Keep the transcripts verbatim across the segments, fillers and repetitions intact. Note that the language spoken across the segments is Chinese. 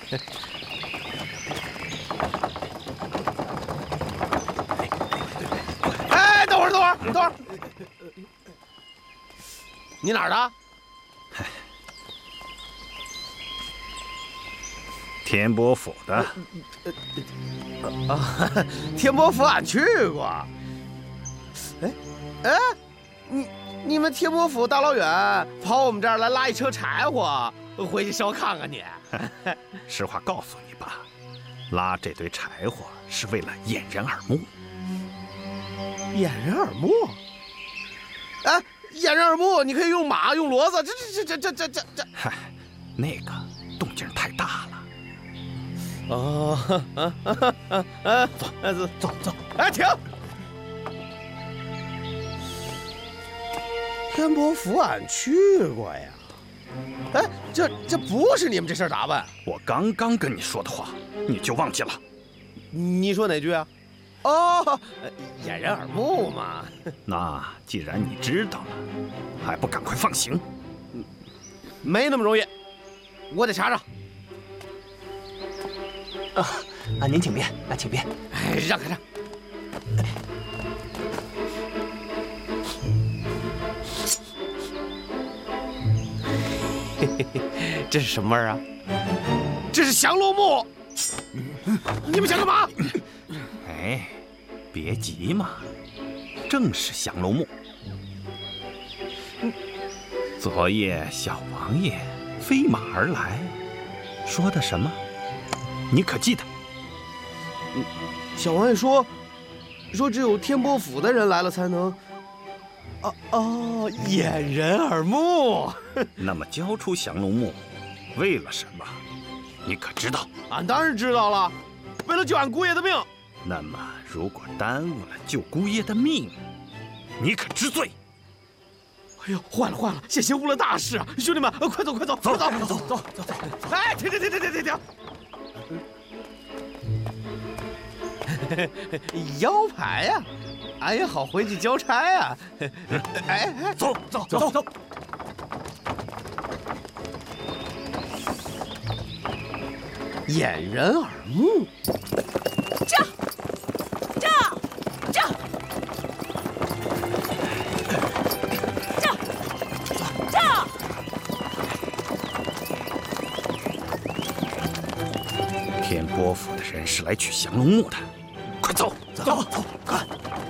哎，等会儿，等会儿，等会儿，你哪儿的？ 天波府的。 啊，天波府俺去过。哎，哎，你你们天波府大老远跑我们这儿来拉一车柴火，回去少看看你。 实话告诉你吧，拉这堆柴火是为了掩人耳目。 掩人耳目？哎，掩人耳目，你可以用马，用骡子，这这这这这这这。 嗨，那个动静太大了。 哦，啊啊啊啊！走走走！哎，停！天波府俺去过呀。哎，这这不是你们这身打扮。 我刚刚跟你说的话，你就忘记了？ 你说哪句啊？哦，掩人耳目嘛。 那既然你知道了，还不赶快放行？ 没那么容易，我得查查。 啊啊！您请便，啊，请便。 哎，让开让。嘿嘿嘿，这是什么味儿啊？这是降龙木。你们想干嘛？ 哎，别急嘛，正是降龙木。昨夜小王爷飞马而来，说的什么？你可记得？ 小王爷说，说只有天波府的人来了才能，哦哦，掩人耳目。 那么交出降龙木，为了什么？你可知道？ 俺当然知道了，为了救俺姑爷的命。 那么如果耽误了救姑爷的命，你可知罪？ 哎呦，坏了坏了，险些误了大事啊！兄弟们，快走快走， 走走走走走走！ 哎，停停停停停停停！腰牌呀，俺也好回去交差呀。哎哎， 走走走走！ 掩人耳目。 这这这这这！ 天波府的人是来取降龙木的，快走走走！快！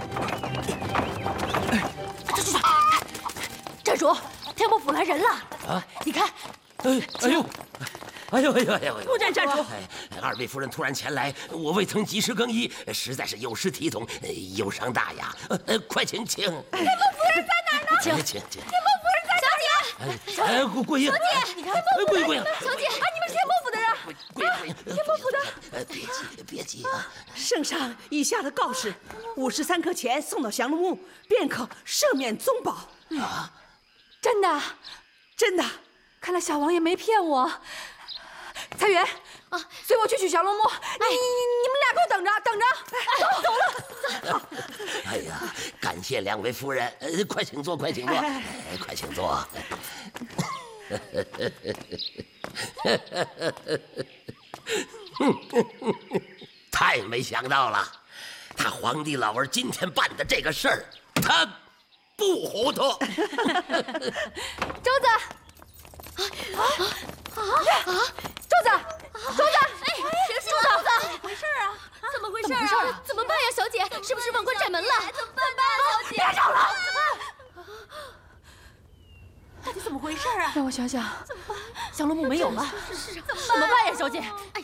寨主，天波府来人了啊！你看， 哎哎呦！哎呦哎呦哎呦！ 布战寨主， 二位夫人突然前来，我未曾及时更衣，实在是有失体统，有伤大雅。呃，快请请。天波夫人在哪儿呢？ 请请请。 天波夫人在哪儿？ 小姐，哎，跪跪下。 小姐，你看， 跪跪下。 小姐，啊，你们是天波府的人。 跪跪下。 天波府的。 呃，别急别急啊。 圣上已下了告示，五十三颗钱送到降龙木，便可赦免宗保。 啊， 真的？ 真的。 看来小王爷没骗我。彩云啊，随我去取降龙木。你你你们俩给我等着，等着。走走了。 哎呀，感谢两位夫人，呃，快请坐，快请坐，哎，快请坐。太没想到了，他皇帝老儿今天办的这个事儿，他不糊涂。 周子。啊啊啊啊！周子，周子，哎，谁是周子？怎么回事啊？怎么回事啊？怎么办呀，小姐？是不是忘关寨门了？怎么办啊，小姐？别吵了！到底怎么回事啊？让我想想。怎么办？降龙木没有了。是是，怎么办呀，小姐？哎呀，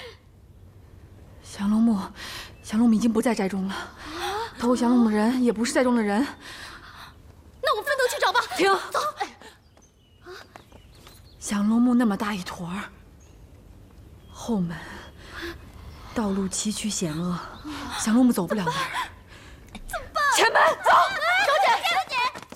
降龙木，降龙木已经不在寨中了。偷降龙木的人也不是寨中的人。那我们分头去找吧。停，走。降龙木那么大一坨儿，后门道路崎岖险恶，降龙木走不了那儿。怎么办？前门走。